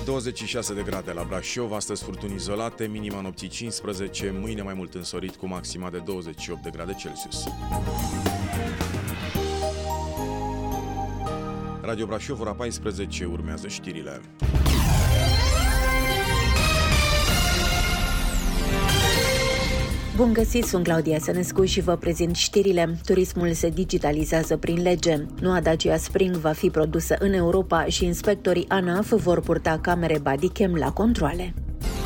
26 de grade la Brașov, astăzi furtuni izolate, minima nopții 15, mâine mai mult însorit cu maxima de 28 de grade Celsius. Radio Brașov, ora 14, urmează știrile. Bun găsit, sunt Claudia Sănescu și vă prezint știrile. Turismul se digitalizează prin lege. Noua Dacia Spring va fi produsă în Europa și inspectorii ANAF vor purta camere bodycam la controale.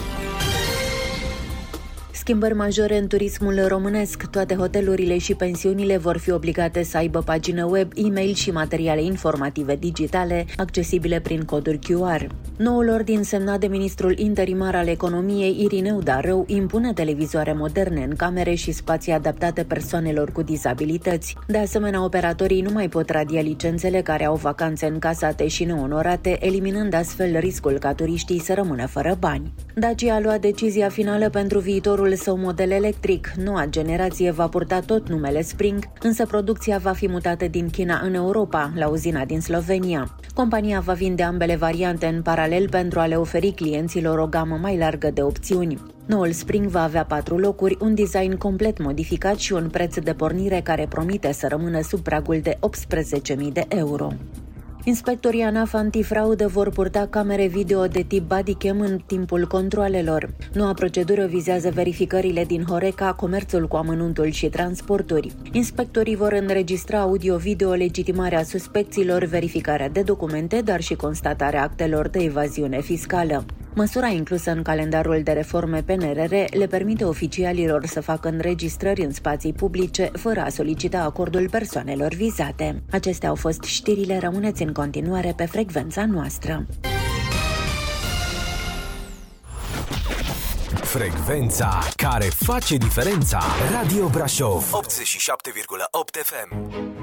Schimbări majore în turismul românesc. Toate hotelurile și pensiunile vor fi obligate să aibă pagină web, e-mail și materiale informative digitale accesibile prin coduri QR. Noul ordin semnat de ministrul interimar al economiei, Irineu Darău, impune televizoare moderne în camere și spații adaptate persoanelor cu dizabilități. De asemenea, operatorii nu mai pot radia licențele care au vacanțe încasate și neonorate, eliminând astfel riscul ca turiștii să rămână fără bani. Dacia a luat decizia finală pentru viitorul său model electric. Noua generație va purta tot numele Spring, însă producția va fi mutată din China în Europa, la uzina din Slovenia. Compania va vinde ambele variante în paralel pentru a le oferi clienților o gamă mai largă de opțiuni. Noul Spring va avea 4 locuri, un design complet modificat și un preț de pornire care promite să rămână sub pragul de 18.000 de euro. Inspectorii ANAF antifraudă vor purta camere video de tip bodycam în timpul controalelor. Noua procedură vizează verificările din Horeca, comerțul cu amănuntul și transporturi. Inspectorii vor înregistra audio-video legitimarea suspecților, verificarea de documente, dar și constatarea actelor de evaziune fiscală. Măsura inclusă în calendarul de reforme PNRR le permite oficialilor să facă înregistrări în spații publice fără a solicita acordul persoanelor vizate. Acestea au fost știrile, rămâneți în continuare pe frecvența noastră. Frecvența care face diferența. Radio Brașov 87,8 FM.